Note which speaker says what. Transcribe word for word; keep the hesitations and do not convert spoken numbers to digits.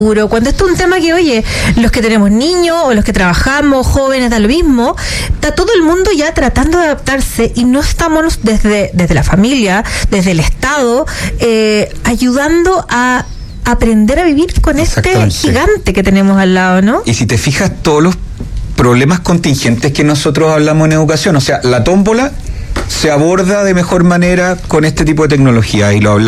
Speaker 1: Cuando esto es un tema que, oye, los que tenemos niños o los que trabajamos, jóvenes, da lo mismo, está todo el mundo ya tratando de adaptarse y no estamos desde, desde la familia, desde el Estado, eh, ayudando a aprender a vivir con este gigante que tenemos al lado, ¿no?
Speaker 2: Y si te fijas, todos los problemas contingentes que nosotros hablamos en educación, o sea, la tómbola se aborda de mejor manera con este tipo de tecnología, y lo hablamos